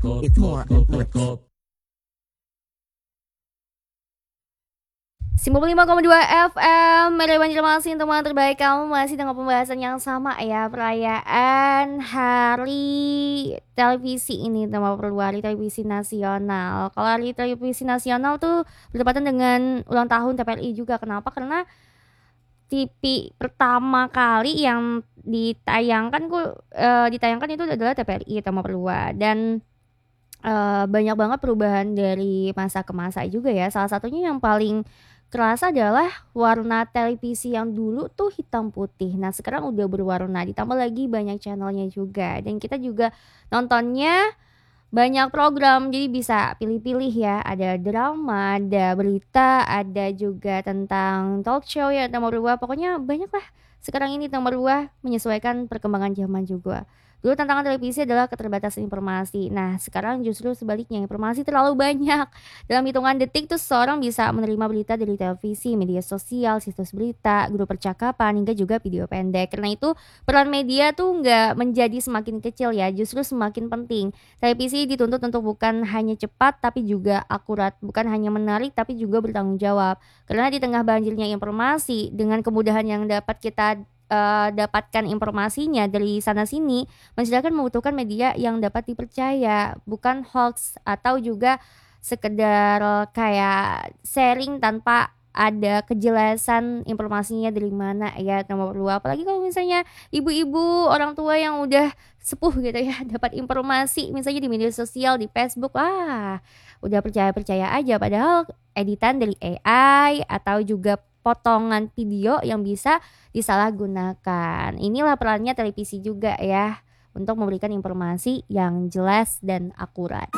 It's more influence. 95,2 FM Media Banjarmasin, teman terbaik kamu masih dengan pembahasan yang sama ya. Perayaan hari televisi ini, tema perlu hari televisi nasional. Kalau hari televisi nasional tuh bertepatan dengan ulang tahun TPRI juga. Kenapa? Karena TV pertama kali yang ditayangkan itu adalah TPRI, tema perlu. Dan banyak banget perubahan dari masa ke masa juga ya. Salah satunya yang paling kerasa adalah warna televisi yang dulu tuh hitam putih. Nah, sekarang udah berwarna, ditambah lagi banyak channelnya juga. Dan kita juga nontonnya banyak program, jadi bisa pilih-pilih ya. Ada drama, ada berita, ada juga tentang talk show ya, nomor dua. Pokoknya banyak lah. Sekarang ini nomor dua menyesuaikan perkembangan zaman juga. Dulu tantangan televisi adalah keterbatasan informasi. Nah, sekarang justru sebaliknya, informasi terlalu banyak. Dalam hitungan detik tuh seseorang bisa menerima berita dari televisi, media sosial, situs berita, grup percakapan, hingga juga video pendek. Karena itu peran media tuh nggak menjadi semakin kecil ya, justru semakin penting. Televisi dituntut untuk bukan hanya cepat tapi juga akurat, bukan hanya menarik tapi juga bertanggung jawab. Karena di tengah banjirnya informasi, dengan kemudahan yang dapat kita dapatkan informasinya dari sana sini, masyarakat membutuhkan media yang dapat dipercaya, bukan hoax atau juga sekedar kayak sharing tanpa ada kejelasan informasinya dari mana ya, nomor dua. Apalagi kalau misalnya ibu-ibu, orang tua yang udah sepuh gitu ya, dapat informasi misalnya di media sosial, di Facebook, udah percaya-percaya aja, padahal editan dari AI atau juga potongan video yang bisa disalahgunakan. Inilah perannya televisi juga ya, untuk memberikan informasi yang jelas dan akurat.